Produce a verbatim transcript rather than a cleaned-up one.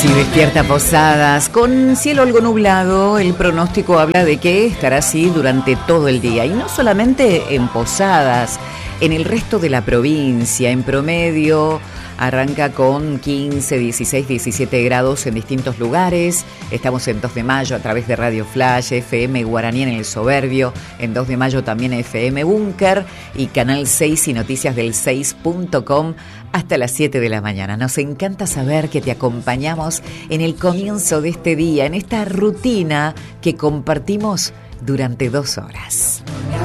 Así despierta Posadas, con cielo algo nublado. El pronóstico habla de que estará así durante todo el día. Y no solamente en Posadas, en el resto de la provincia. En promedio arranca con quince, dieciséis, diecisiete grados en distintos lugares. Estamos en dos de mayo a través de Radio Flash, F M Guaraní en El Soberbio. En dos de mayo también F M Búnker y Canal seis y Noticias del seis punto com hasta las siete de la mañana. Nos encanta saber que te acompañamos en el comienzo de este día, en esta rutina que compartimos durante dos horas.